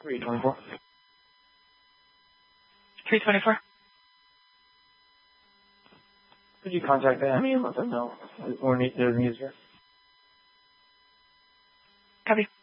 324. 324. Could you contact the ME and let them know or there's news here? Copy.